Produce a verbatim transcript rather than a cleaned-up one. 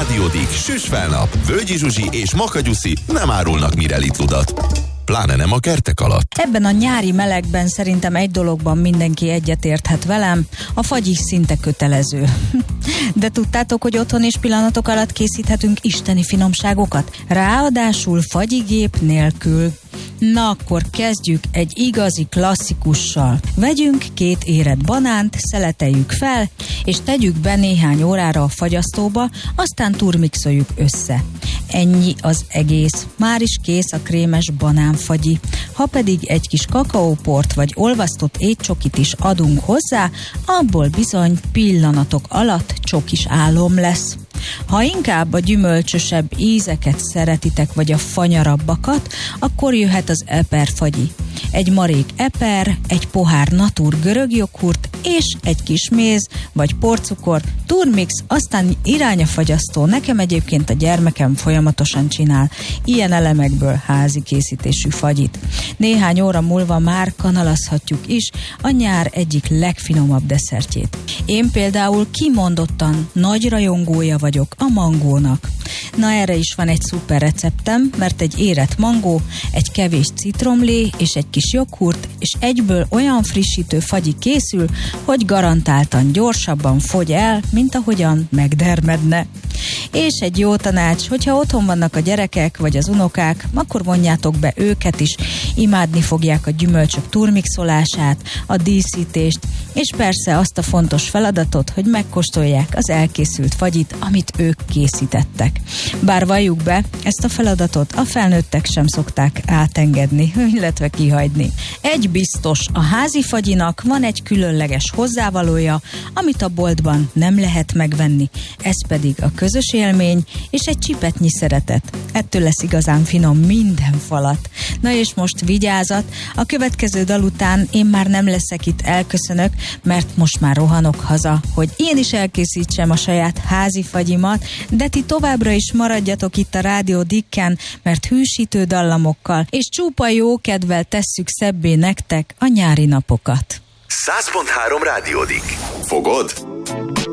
Rádió Dick, Süsfelnap, Völgyi Zsuzsi és Makagyuszi nem árulnak Mirelit-ludat. Pláne nem a kertek alatt. Ebben a nyári melegben szerintem egy dologban mindenki egyetérthet velem, a fagy is szinte kötelező. De tudtátok, hogy otthon is pillanatok alatt készíthetünk isteni finomságokat? Ráadásul fagyigép nélkül. Na akkor kezdjük egy igazi klasszikussal. Vegyünk két érett banánt, szeleteljük fel, és tegyük be néhány órára a fagyasztóba, aztán turmixoljuk össze. Ennyi az egész. Már is kész a krémes banánfagyi. Ha pedig egy kis kakaóport vagy olvasztott étcsokit is adunk hozzá, abból bizony pillanatok alatt csokis álom lesz. Ha inkább a gyümölcsösebb ízeket szeretitek, vagy a fanyarabbakat, akkor jöhet az eperfagyi. Egy marék eper, egy pohár natur görög joghurt és egy kis méz vagy porcukor, turmix, aztán irány a fagyasztó. Nekem egyébként a gyermekem folyamatosan csinál ilyen elemekből házi készítésű fagyit. Néhány óra múlva már kanalazhatjuk is a nyár egyik legfinomabb desszertjét. Én például kimondottan nagy rajongója vagyok a mangónak. Na erre is van egy szuper receptem, mert egy érett mangó, egy kevés citromlé és egy kis joghurt, és egyből olyan frissítő fagyi készül, hogy garantáltan gyorsabban fogy el, mint ahogyan megdermedne. És egy jó tanács, hogyha otthon vannak a gyerekek vagy az unokák, akkor vonjátok be őket is, imádni fogják a gyümölcsök turmixolását, a díszítést, és persze azt a fontos feladatot, hogy megkóstolják az elkészült fagyit, amit ők készítettek. Bár valljuk be, ezt a feladatot a felnőttek sem szokták átengedni, illetve kihagyni. Egy biztos, a házi fagyinak van egy különleges hozzávalója, amit a boltban nem lehet megvenni, ez pedig a közös élmény és egy csipetnyi szeretet. Ettől lesz igazán finom minden falat. Na és most vigyázat, a következő dal után én már nem leszek itt, elköszönök, mert most már rohanok haza, hogy én is elkészítsem a saját házi fagyimat, de ti továbbra is maradjatok itt a Rádió Dicken, mert hűsítő dallamokkal és csupa jó kedvel tesszük szebbé nektek a nyári napokat. száz pont három Rádió Dick. Fogod?